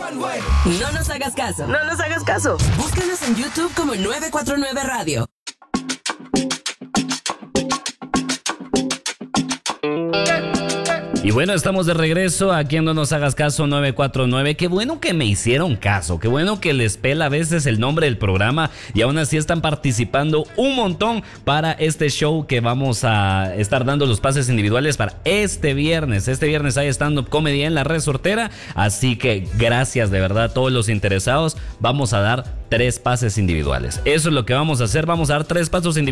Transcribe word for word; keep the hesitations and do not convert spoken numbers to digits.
No nos hagas caso. No nos hagas caso. Búscanos en YouTube como nueve cuatro nueve Radio. Y bueno, estamos de regreso aquí en No Nos Hagas Caso nueve cuatro nueve. Qué bueno que me hicieron caso, qué bueno que les pela a veces el nombre del programa y aún así están participando un montón para este show que vamos a estar dando los pases individuales para este viernes. Este viernes hay stand-up comedy en La Resortera, así que gracias de verdad a todos los interesados. Vamos a dar tres pases individuales. Eso es lo que vamos a hacer, vamos a dar tres pasos individuales.